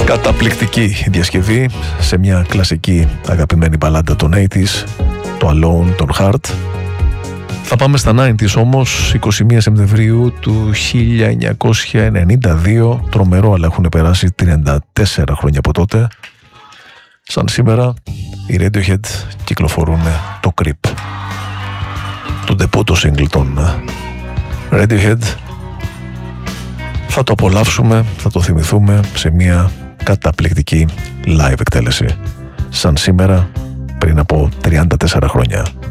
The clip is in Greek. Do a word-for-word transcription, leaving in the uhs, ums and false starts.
Καταπληκτική διασκευή σε μια κλασική αγαπημένη μπαλάντα των ογδόντα, το Alone των Heart. Θα πάμε στα ενενήντα όμως, εικοστή πρώτη Σεπτεμβρίου του χίλια εννιακόσια ενενήντα δύο. Τρομερό, αλλά έχουν περάσει τριάντα τέσσερα χρόνια από τότε. Σαν σήμερα οι Radiohead κυκλοφορούν το Creep, το ντεπούτο single των Radiohead. Θα το απολαύσουμε, θα το θυμηθούμε σε μια καταπληκτική live εκτέλεση σαν σήμερα πριν από τριάντα τέσσερα χρόνια.